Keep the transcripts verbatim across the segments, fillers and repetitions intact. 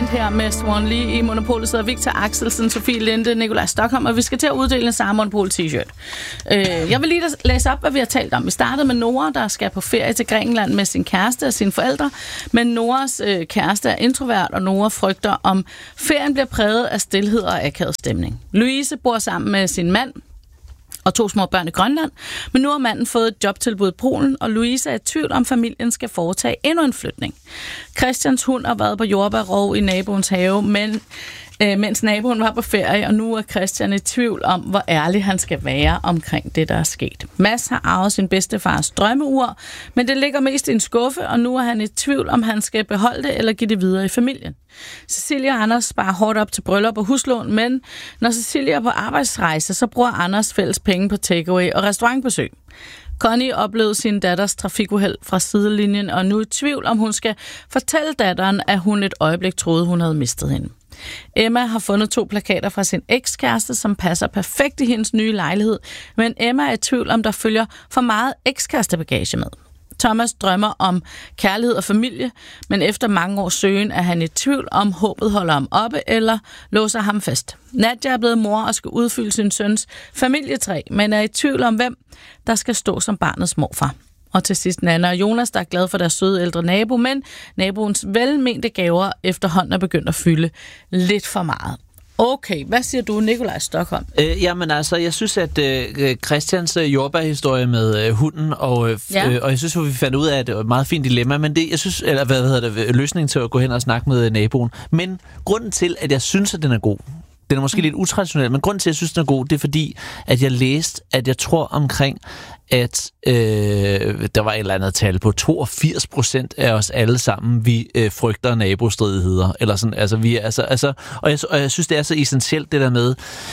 Weekend her med Swan Lee. I Monopolet sidder Victor Axelsen, Sofie Linde, Nikolaj Stockholm, og vi skal til at uddele en samme Monopol t-shirt. Øh, jeg vil lige læse op, hvad vi har talt om. Vi startede med Nora, der skal på ferie til Grækenland med sin kæreste og sine forældre, men Noras øh, kæreste er introvert, og Nora frygter, om ferien bliver præget af stilhed og akavet stemning. Louise bor sammen med sin mand og to små børn i Grønland, men nu har manden fået et jobtilbud i Polen, og Louise er i tvivl om familien skal foretage endnu en flytning. Christians hund har været på jordbærrov i naboens have, men øh, mens naboen var på ferie, og nu er Christian i tvivl om, hvor ærlig han skal være omkring det, der er sket. Mads har arvet sin bedstefars drømmeur, men det ligger mest i en skuffe, og nu er han i tvivl om, han skal beholde det eller give det videre i familien. Cecilia og Anders sparer hårdt op til bryllup og huslån, men når Cecilia er på arbejdsrejse, så bruger Anders fælles penge på takeaway og restaurantbesøg. Connie oplevede sin datters trafikuheld fra sidelinjen, og nu er i tvivl, om hun skal fortælle datteren, at hun et øjeblik troede, hun havde mistet hende. Emma har fundet to plakater fra sin ekskæreste, som passer perfekt i hendes nye lejlighed, men Emma er i tvivl, om der følger for meget ekskærestebagage med. Thomas drømmer om kærlighed og familie, men efter mange års søgen er han i tvivl, om håbet holder ham oppe eller låser ham fast. Nadia er blevet mor og skal udfylde sin søns familietræ, men er i tvivl om, hvem der skal stå som barnets morfar. Og til sidst Nana og Jonas, der er glade for deres søde ældre nabo, men naboens velmente gaver efterhånden er begyndt at fylde lidt for meget. Okay, hvad siger du, Nikolaj Stockholm? Øh, jamen altså, jeg synes, at øh, Christians øh, jordbærhistorie med øh, hunden, og, øh, ja. øh, og jeg synes, at vi fandt ud af, at det var et meget fint dilemma, men det, jeg synes, eller hvad hedder det, løsningen til at gå hen og snakke med øh, naboen. Men grunden til, at jeg synes, at den er god, den er måske mm. lidt utraditionel, men grunden til, at jeg synes, den er god, det er fordi, at jeg læste, at jeg tror omkring, at øh, der var et eller andet tal på toogfirs procent af os alle sammen, vi øh, frygter nabostridigheder. Eller sådan, altså, vi, altså, altså, og, jeg, og jeg synes, det er så essentielt det der med,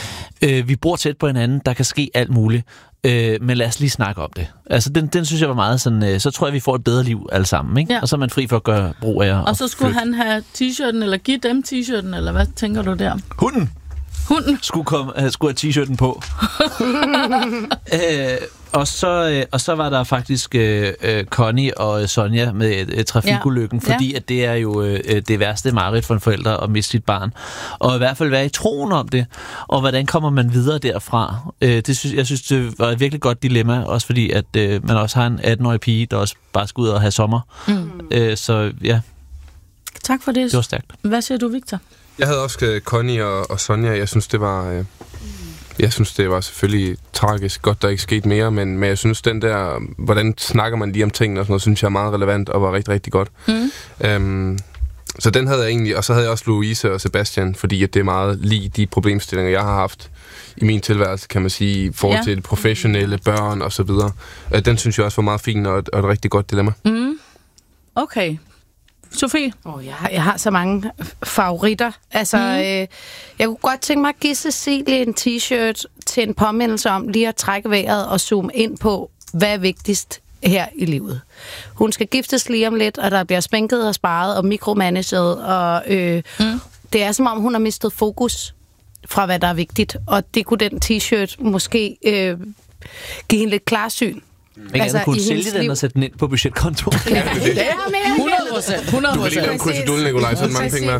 øh, vi bor tæt på hinanden, der kan ske alt muligt, øh, men lad os lige snakke om det. Altså, den, den synes jeg var meget sådan, øh, så tror jeg, vi får et bedre liv alle sammen, ikke? Ja. Og så er man fri for at gøre brug af jer. Og, og så skulle flytte. Han have t-shirten, eller give dem t-shirten, eller hvad tænker du der? Hunden! Hunden skulle, komme, skulle have t-shirten på. øh, og, så, øh, og så var der faktisk øh, Connie og Sonja med øh, trafikulykken, ja. fordi ja. at det er jo øh, det værste mareridt for en forælder at miste sit barn. Og i hvert fald være i troen om det. Og hvordan kommer man videre derfra? Øh, det synes, jeg synes, det var et virkelig godt dilemma, også fordi at øh, man også har en atten-årig pige, der også bare skal ud og have sommer. Mm. Øh, så ja. Tak for det. Det var stærkt. Hvad siger du, Victor? Jeg havde også uh, Connie og, og Sonja. Jeg synes, det var... Uh, jeg synes, det var selvfølgelig tragisk. Godt, der ikke skete mere, men, men jeg synes, den der... Hvordan snakker man lige om tingene og sådan noget, synes jeg er meget relevant og var rigtig, rigtig godt. Mm. Um, så den havde jeg egentlig... Og så havde jeg også Louise og Sebastian, fordi at det er meget lige de problemstillinger, jeg har haft i min tilværelse, kan man sige, i forhold ja. til professionelle børn og så videre. Uh, den synes jeg også var meget fin og et, og et rigtig godt dilemma. Mm. Okay. Sofie? Oh, jeg, har, jeg har så mange favoritter. Altså, mm. øh, jeg kunne godt tænke mig at give Cecilie en t-shirt til en påmindelse om lige at trække vejret og zoome ind på, hvad er vigtigst her i livet. Hun skal giftes lige om lidt, og der bliver spænket og sparet og mikromanaget, og øh, mm. det er som om, hun har mistet fokus fra, hvad der er vigtigt. Og det kunne den t-shirt måske øh, give hende lidt klarsyn. Men altså, kunne sælge den liv. Og sætte den ind på budgetkonto. Ja, hundrede procent. hundrede procent. Du kan lige lave en kursedul, Nikolaj, så mange penge med.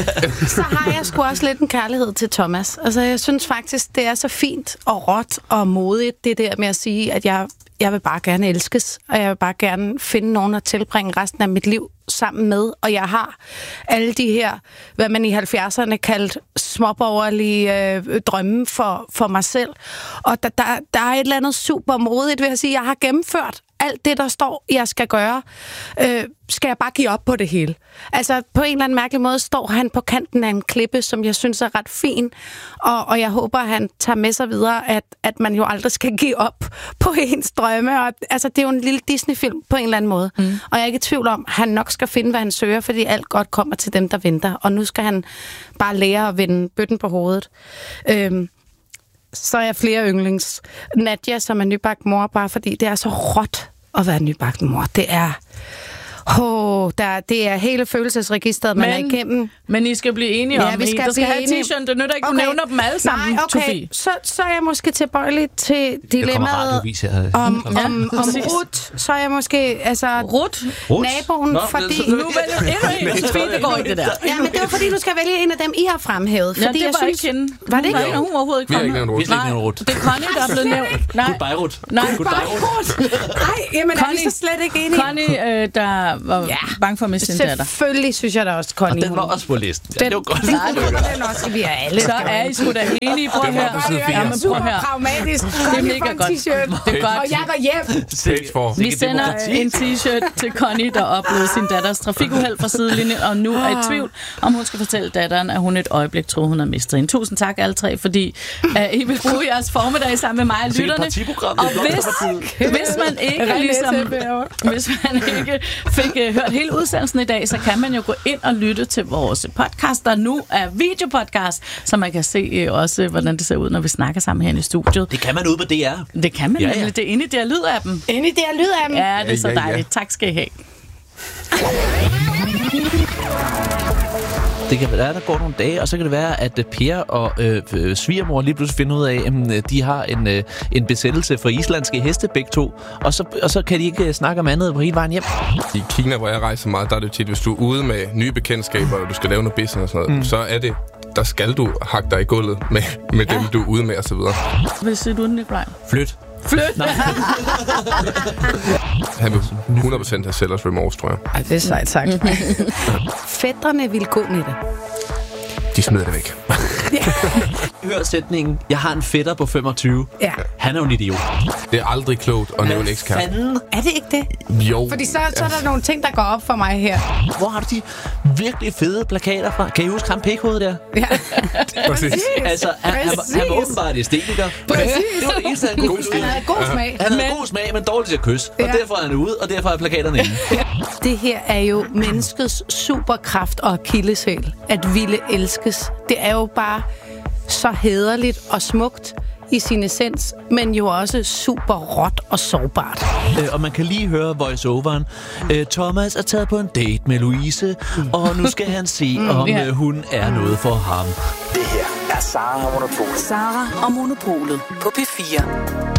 Så har jeg sgu også lidt en kærlighed til Thomas. Altså, jeg synes faktisk, det er så fint og råt og modigt, det der med at sige, at jeg, jeg vil bare gerne elskes, og jeg vil bare gerne finde nogen at tilbringe resten af mit liv sammen med, og jeg har alle de her, hvad man i halvfjerdserne kaldte småborgerlige øh, drømme for, for mig selv. Og der, der, der er et eller andet super modigt ved at sige, at jeg har gennemført alt det, der står, jeg skal gøre. Øh, skal jeg bare give op på det hele? Altså, på en eller anden mærkelig måde står han på kanten af en klippe, som jeg synes er ret fin, og, og jeg håber, at han tager med sig videre, at, at man jo aldrig skal give op på ens drømme. Og, altså, det er jo en lille Disney-film på en eller anden måde. Mm. Og jeg er ikke i tvivl om, at han nok skal finde, hvad han søger, fordi alt godt kommer til dem, der venter. Og nu skal han bare lære at vende bøtten på hovedet. Øhm, så er jeg flere yndlings. Nadia, som er nybagt mor, bare fordi det er så råt at være nybagt mor. Det er... Oh, der, det er hele følelsesregisteret, man Men- er igennem. Men I skal blive enige Ja, om, vi I skal der skal blive have enige. t-shirt. Det nytter ikke, du Okay. nævner dem alle sammen, Nej, okay. Sofie. Så, så er jeg måske tilbøjelig til Det kommer dilemmaet radiovis her. om, Ja, om, om præcis. Ruth. Så er jeg måske altså, Rut. Ruth? naboen, Nå, fordi... så- Nu vælger endnu en. Sofie, det går ikke, det der. Ja, men det var fordi, du skal vælge en af dem, I har fremhævet. Ja, Fordi det jeg var synes, ikke hende. Var det Hun ikke? var, hun var overhovedet ikke Vi har ikke kommet. nævnt Ruth. Vi har ikke nævnt Ruth. Det er Connie, der er blevet nævnt. Nej, Goodbye, Ruth. nej. Goodbye, Ruth. Nej, jamen er vi Connie- så slet ikke enige? Connie, øh, der var Ja. bange for at miste sin datter. Selvfølgelig synes jeg da også, Og Connie. den var hun- også på listen. Ja, Den, det var godt. den, den også, vi er alle. Så er I sgu da enige. Prøv Den var her. på side fire. Ja, men prøv her. pragmatisk. Det er mega godt. Det er Og godt. jeg går hjem. Page for. Vi sender en t-shirt til Connie, der oplevede sin datters trafikuheld fra sidelinjen, og nu er i tvivl, om hun skal fortælle datteren, at hun et øjeblik troede, hun havde mistet hende. Tusind tak alle tre, fordi uh, I vil bruge jeres formiddag sammen med mig og Se et lytterne. partiprogram. Og Det er hvis, hvis man ikke ligesom, hvis man ikke fik uh, hørt hele udsendelsen i dag, så kan man jo gå ind og lytte til vores podcast, der nu er videopodcast, så man kan se uh, også, hvordan det ser ud, når vi snakker sammen her i studiet. Det kan man ude på D R. Det kan man Ja, ja, ja. nemlig. Det er inde i det her lyd af dem. Inde i det her lyd af dem. Ja, det er så Ja, ja, ja. dejligt. Tak skal I have. Det kan være, der går nogle dage, og så kan det være, at Per og øh, øh, svigermor lige pludselig finder ud af, at de har en, øh, en besættelse for islandske heste begge to, og så, og så kan de ikke snakke om andet på hele vejen hjem. I Kina, hvor jeg rejser meget, der er det jo tit, hvis du er ude med nye bekendtskaber, og du skal lave noget business og sådan noget, mm. så er det, der skal du hakke dig i gulvet med, med dem, du er ude med og så videre. Hvad siger du, Nikolaj? Flyt. Flyt! Han vil hundrede procent have sellers remorse, tror jeg. Ej, det er sejt sagt. Fædrene vil gå med det. De smider det væk. Hør sætningen, jeg har en fætter på femogtyve. Ja. Han er jo en idiot. Det er aldrig klogt at nævne ekskæreste. Fanden, Er det ikke det? Jo. Fordi så, så er der nogle ting, der går op for mig her. hvor har du de virkelig fede plakater fra? Kan I huske ham pikhovedet der? Ja. Præcis. Altså, han, han, var, han var Præcis. åbenbart æstetiker. Præcis. Det var det eneste, han kunne Han havde god smag. Han havde god smag, men dårligt til at kysse. Og Ja. derfor er han ude, og derfor er plakaterne inde. Det her er jo menneskets superkraft og akilleshæl. At ville elskes. Det er jo bare så hæderligt og smukt i sin essens, men jo også super råt og sårbart. Øh, og man kan lige høre voice-overen. Øh, Thomas er taget på en date med Louise, og nu skal han se, om ja. øh, hun er noget for ham. Det her er Sara og Monopolet. Sara og Monopolet på P fire.